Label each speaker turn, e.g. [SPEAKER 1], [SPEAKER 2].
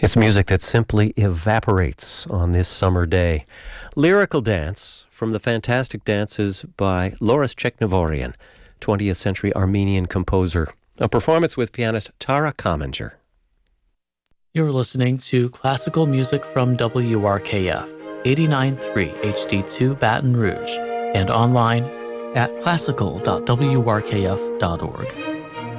[SPEAKER 1] It's music that simply evaporates on this summer day. Lyrical Dance from the fantastic dances by Loris Cheknivorian, 20th century Armenian composer. A performance with pianist Tara Kamenger.
[SPEAKER 2] You're listening to classical music from WRKF, 89.3 HD2 Baton Rouge, and online at classical.wrkf.org.